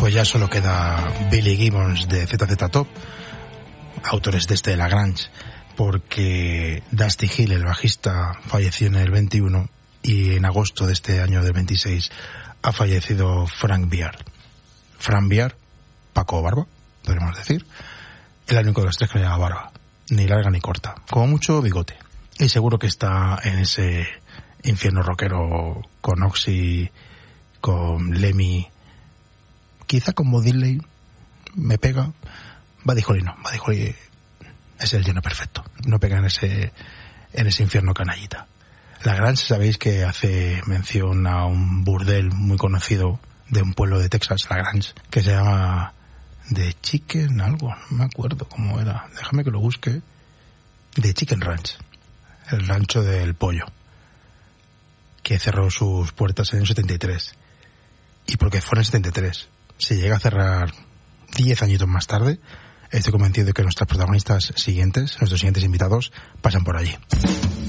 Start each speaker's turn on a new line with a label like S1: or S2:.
S1: Pues ya solo queda Billy Gibbons de ZZ Top, autores de este Lagrange, porque Dusty Hill, el bajista, falleció en el 21 y en agosto de este año del 26 ha fallecido Frank Beard. Frank Beard, Paco Barba, podríamos decir, el único de los tres que no lleva barba, ni larga ni corta, como mucho bigote. Y seguro que está en ese infierno rockero con Oxy, con Lemmy, quizá con Bob Dylan, me pega. Buddy Holly es el lleno perfecto, no pega en ese infierno canallita. Lagrange, sabéis que hace mención a un burdel muy conocido de un pueblo de Texas, Lagrange, que se llama The Chicken algo, no me acuerdo cómo era, déjame que lo busque. The Chicken Ranch, el rancho del pollo, que cerró sus puertas en el 73. Y porque fue en el 73, si llega a cerrar 10 añitos más tarde, estoy convencido de que nuestros siguientes invitados, pasan por allí.